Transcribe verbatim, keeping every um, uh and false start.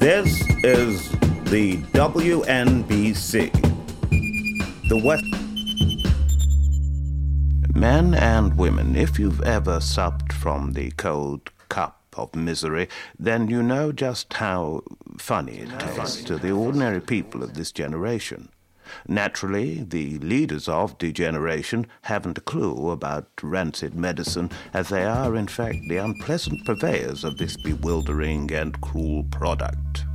This is the W N B C, the West. Men and women, if you've ever supped from the cold cup of misery, then you know just how funny it tastes to the ordinary people of this generation. Naturally, the leaders of degeneration haven't a clue about rancid medicine, as they are, in fact, the unpleasant purveyors of this bewildering and cruel product.